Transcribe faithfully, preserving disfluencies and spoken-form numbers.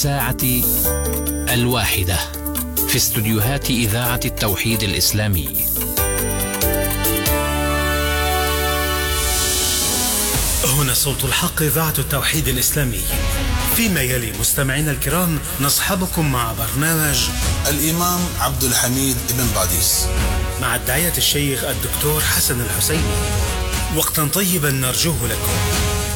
الساعة الواحدة في استوديوهات إذاعة التوحيد الإسلامي. هنا صوت الحق إذاعة التوحيد الإسلامي. فيما يلي مستمعينا الكرام نصحبكم مع برنامج الإمام عبد الحميد بن باديس مع الداعية الشيخ الدكتور حسن الحسيني. وقتا طيبا نرجوه لكم.